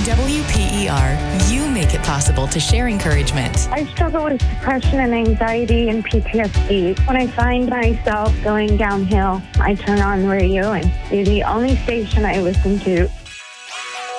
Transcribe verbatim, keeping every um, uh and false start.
W P E R, you make it possible to share encouragement. I struggle with depression and anxiety and P T S D. When I find myself going downhill, I turn on the radio and you're the only station I listen to.